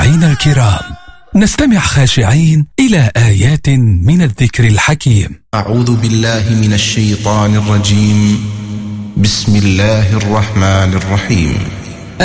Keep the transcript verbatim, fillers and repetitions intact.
مستمعينا الكرام، نستمع خاشعين إلى آيات من الذكر الحكيم. أعوذ بالله من الشيطان الرجيم. بسم الله الرحمن الرحيم.